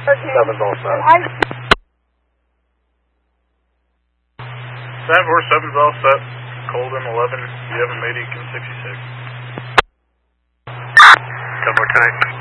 Okay. 7's all set. 747's all set. Colden 11, you have a Madigan 66. 10-4 tonight.